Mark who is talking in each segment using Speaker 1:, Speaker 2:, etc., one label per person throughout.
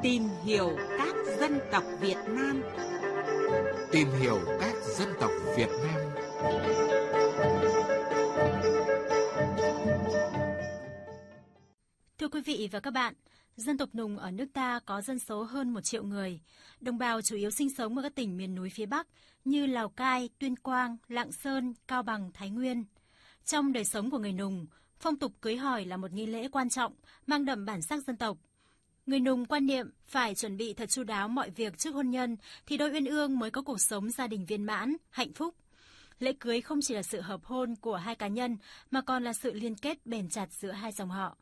Speaker 1: Tìm hiểu các dân tộc Việt Nam.
Speaker 2: Tìm hiểu các dân tộc Việt Nam.
Speaker 3: Thưa quý vị và các bạn, dân tộc Nùng ở nước ta có dân số hơn 1 triệu người. Đồng bào chủ yếu sinh sống ở các tỉnh miền núi phía Bắc như Lào Cai, Tuyên Quang, Lạng Sơn, Cao Bằng, Thái Nguyên. Trong đời sống của người Nùng, phong tục cưới hỏi là một nghi lễ quan trọng, mang đậm bản sắc dân tộc. Người Nùng quan niệm phải chuẩn bị thật chu đáo mọi việc trước hôn nhân thì đôi uyên ương mới có cuộc sống gia đình viên mãn, hạnh phúc. Lễ cưới không chỉ là sự hợp hôn của hai cá nhân mà còn là sự liên kết bền chặt giữa hai dòng họ.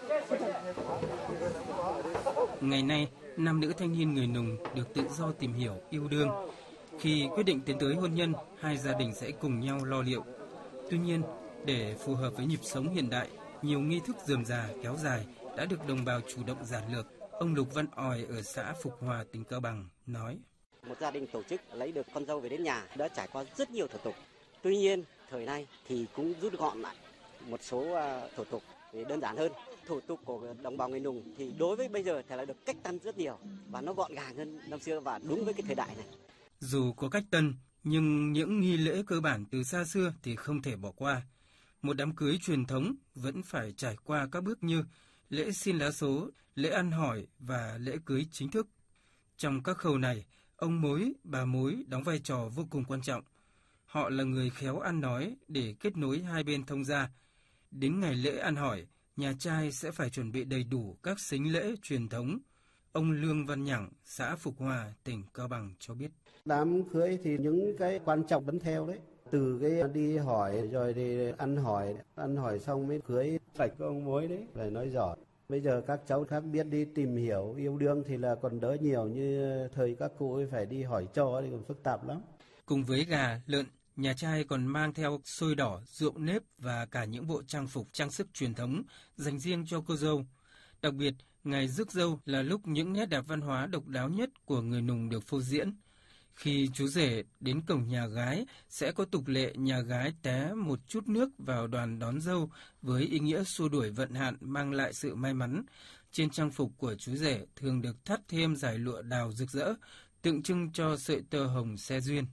Speaker 4: Ngày nay, nam nữ thanh niên người Nùng được tự do tìm hiểu, yêu đương. Khi quyết định tiến tới hôn nhân, hai gia đình sẽ cùng nhau lo liệu. Tuy nhiên, để phù hợp với nhịp sống hiện đại, nhiều nghi thức rườm rà, kéo dài đã được đồng bào chủ động giản lược. Ông Lục Văn Òi ở xã Phục Hòa, tỉnh Cao Bằng nói:
Speaker 5: Một gia đình tổ chức lấy được con dâu về đến nhà đã trải qua rất nhiều thủ tục. Tuy nhiên, thời nay thì cũng rút gọn lại một số thủ tục để đơn giản hơn. Thủ tục của đồng bào người Nùng thì đối với bây giờ thì lại được cách tân rất nhiều và nó gọn gàng hơn năm xưa và đúng với cái thời đại này.
Speaker 4: Dù có cách tân, nhưng những nghi lễ cơ bản từ xa xưa thì không thể bỏ qua. Một đám cưới truyền thống vẫn phải trải qua các bước như lễ xin lá số, lễ ăn hỏi và lễ cưới chính thức. Trong các khâu này, ông mối, bà mối đóng vai trò vô cùng quan trọng. Họ là người khéo ăn nói để kết nối hai bên thông gia. Đến ngày lễ ăn hỏi, nhà trai sẽ phải chuẩn bị đầy đủ các sính lễ truyền thống. Ông Lương Văn Nhẳng, xã Phục Hòa, tỉnh Cao Bằng cho biết.
Speaker 6: Đám cưới thì những cái quan trọng vẫn theo đấy. Từ cái đi hỏi rồi thì ăn hỏi xong mới cưới sạch ông mối đấy, phải nói giỏi. Bây giờ các cháu khác biết đi tìm hiểu yêu đương thì là còn đỡ nhiều, như thời các cụ ấy phải đi hỏi trò thì còn phức tạp lắm.
Speaker 4: Cùng với gà, lợn, nhà trai còn mang theo xôi đỏ, rượu nếp và cả những bộ trang phục trang sức truyền thống dành riêng cho cô dâu. Đặc biệt, ngày rước dâu là lúc những nét đẹp văn hóa độc đáo nhất của người Nùng được phô diễn. Khi chú rể đến cổng nhà gái, sẽ có tục lệ nhà gái té một chút nước vào đoàn đón dâu với ý nghĩa xua đuổi vận hạn, mang lại sự may mắn. Trên trang phục của chú rể thường được thắt thêm dải lụa đào rực rỡ, tượng trưng cho sợi tơ hồng xe duyên.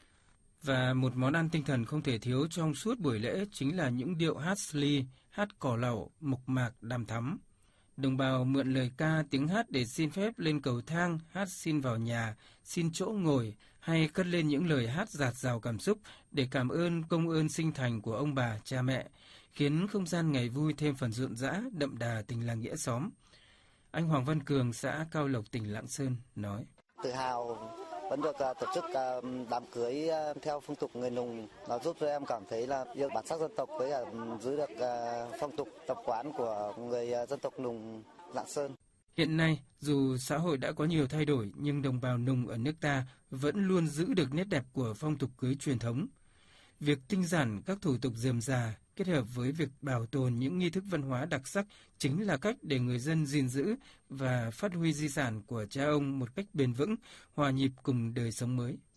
Speaker 4: Và một món ăn tinh thần không thể thiếu trong suốt buổi lễ chính là những điệu hát sli, hát cò lẩu, mộc mạc, đàm thắm. Đồng bào mượn lời ca tiếng hát để xin phép lên cầu thang, hát xin vào nhà, xin chỗ ngồi hay cất lên những lời hát dạt dào cảm xúc để cảm ơn công ơn sinh thành của ông bà, cha mẹ, khiến không gian ngày vui thêm phần rộn rã, đậm đà tình làng nghĩa xóm. Anh Hoàng Văn Cường, xã Cao Lộc, tỉnh Lạng Sơn nói:
Speaker 7: Tự hào vẫn được tổ chức đám cưới theo phong tục người Nùng, nó giúp cho em cảm thấy là yêu bản sắc dân tộc với cả giữ được phong tục tập quán của người dân tộc Nùng Lạng Sơn.
Speaker 4: Hiện nay, dù xã hội đã có nhiều thay đổi nhưng đồng bào Nùng ở nước ta vẫn luôn giữ được nét đẹp của phong tục cưới truyền thống. Việc tinh giản các thủ tục rườm rà kết hợp với việc bảo tồn những nghi thức văn hóa đặc sắc chính là cách để người dân gìn giữ và phát huy di sản của cha ông một cách bền vững, hòa nhịp cùng đời sống mới.